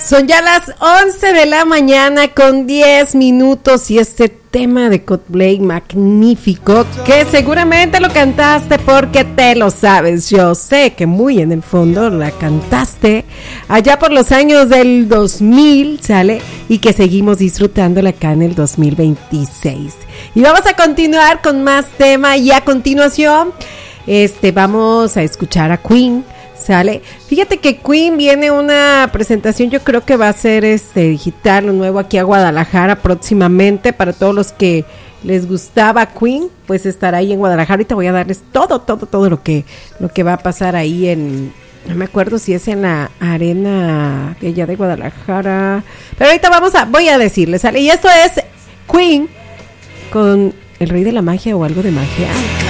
Son ya las 11 de la mañana con 10 minutos y este tema de Coldplay magnífico que seguramente lo cantaste porque te lo sabes. Yo sé que muy en el fondo la cantaste allá por los años del 2000, ¿sale? Y que seguimos disfrutándola acá en el 2026. Y vamos a continuar con más tema y a continuación vamos a escuchar a Queen. ¿Sale? Fíjate que Queen viene una presentación, yo creo que va a ser digital, lo nuevo aquí a Guadalajara próximamente, para todos los que les gustaba Queen, pues estará ahí en Guadalajara. Ahorita voy a darles todo lo que va a pasar ahí no me acuerdo si es en la arena de allá de Guadalajara, pero ahorita voy a decirles, ¿sale? Y esto es Queen con el rey de la magia o algo de magia.